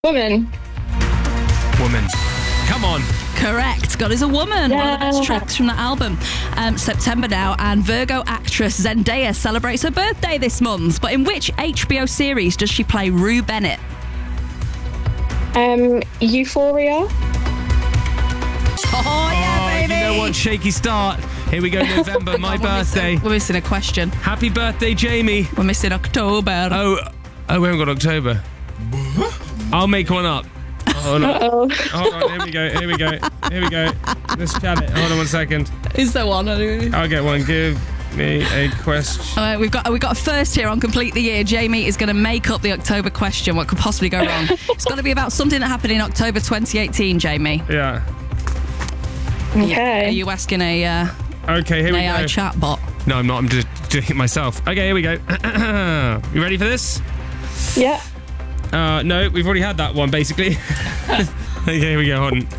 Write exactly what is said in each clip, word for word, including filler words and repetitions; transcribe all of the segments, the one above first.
Woman. Woman. Come on. Correct. God is a Woman. Yeah. One of the best tracks from that album. Um, September now, and Virgo actress Zendaya celebrates her birthday this month. But in which H B O series does she play Rue Bennett? Um, Euphoria. Oh, yeah, baby. You know what? Shaky start. Here we go, November, my God, we're birthday. Missing, we're missing a question. Happy birthday, Jamie. We're missing October. Oh, oh, we haven't got October. I'll make one up. Oh, no. Uh-oh. Hold on, here we go, here we go, here we go. Let's chat it. Hold on one second. Is there one? I'll get one. Give me a question. Uh, we've got we've got a first here on Complete the Year. Jamie is going to make up the October question. What could possibly go wrong? It's got to be about something that happened in October twenty eighteen, Jamie. Yeah. Okay. Are you asking a uh, Okay, here an we A I go. chatbot? No, I'm not. I'm just doing it myself. Okay, here we go. You ready for this? Yeah. Uh, no, we've already had that one, basically. Okay, here we go. Hold on.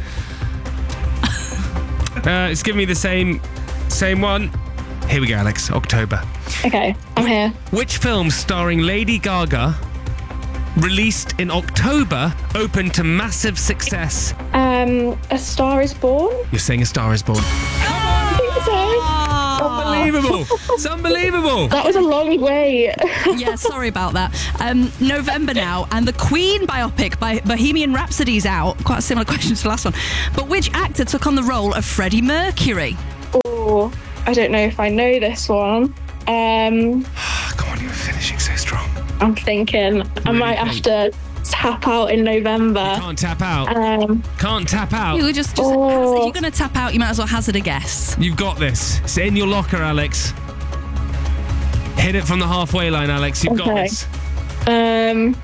Uh, it's giving me the same, same one. Here we go, Alex. October. Okay, I'm here. Which film starring Lady Gaga, released in October, opened to massive success? Um, A Star Is Born. You're saying A Star Is Born. I think so. Unbelievable. It's unbelievable. That was a long wait. Yeah, sorry about that. Um, November now, and the Queen biopic by Bohemian Rhapsody's out. Quite a similar question to the last one. But which actor took on the role of Freddie Mercury? Oh, I don't know if I know this one. Um, Come on, you were finishing so strong. I'm thinking I might have to tap out in November. Can't tap out. Um, Can't tap out. You were just, just Oh. hazard, you're going to tap out, you might as well hazard a guess. You've got this. It's in your locker, Alex. Hit it from the halfway line, Alex. You've got Okay. this. um,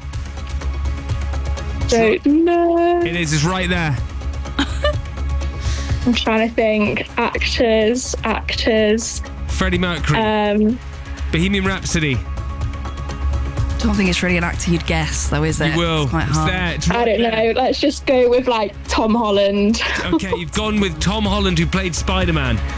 don't know. It is. It's right there. I'm trying to think. Actors, actors. Freddie Mercury. Um, Bohemian Rhapsody. Don't think it's really an actor you'd guess, though, is it? You will. It's quite It's hard. there. It's I right don't there. know. Let's just go with like Tom Holland. Okay, you've gone with Tom Holland, who played Spider-Man.